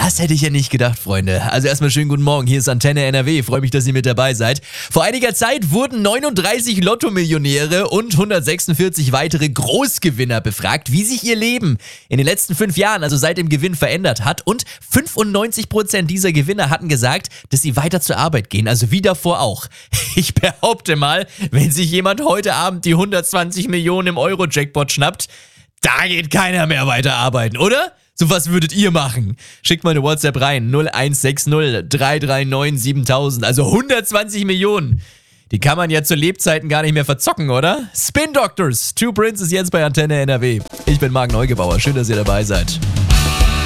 Das hätte ich ja nicht gedacht, Freunde. Also erstmal schönen guten Morgen, hier ist Antenne NRW. Freue mich, dass ihr mit dabei seid. Vor einiger Zeit wurden 39 Lotto-Millionäre und 146 weitere Großgewinner befragt, wie sich ihr Leben in den letzten 5 Jahren, also seit dem Gewinn, verändert hat. Und 95% dieser Gewinner hatten gesagt, dass sie weiter zur Arbeit gehen, also wie davor auch. Ich behaupte mal, wenn sich jemand heute Abend die 120 Millionen im Euro-Jackpot schnappt, da geht keiner mehr weiter arbeiten, oder? So was würdet ihr machen? Schickt mal eine WhatsApp rein, 0160 339 7000, also 120 Millionen. Die kann man ja zu Lebzeiten gar nicht mehr verzocken, oder? Spin Doctors, Two Princes jetzt bei Antenne NRW. Ich bin Marc Neugebauer, schön, dass ihr dabei seid.